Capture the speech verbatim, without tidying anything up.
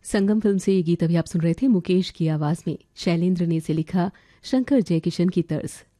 संगम film से ये गीत अभी आप सुन रहे थे मुकेश की आवाज में। शैलेंद्र ने इसे लिखा शंकर जयकिशन की तर्ज